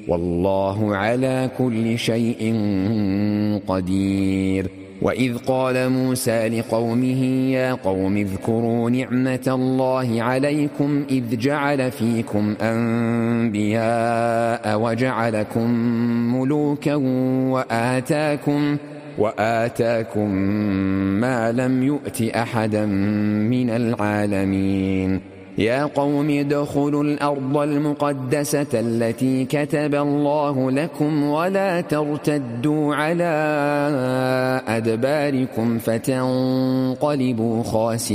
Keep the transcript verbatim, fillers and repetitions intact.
والله على كل شيء قدير. وإذ قال موسى لقومه يا قوم اذكروا نعمة الله عليكم إذ جعل فيكم أنبياء وجعلكم ملوكا وآتاكم, وآتاكم ما لم يؤت أحدا من العالمين. يا قوم ادخلوا الأرض المقدسة التي كتب الله لكم ولا ترتدوا على أدباركم فتنقلبوا خاسرين.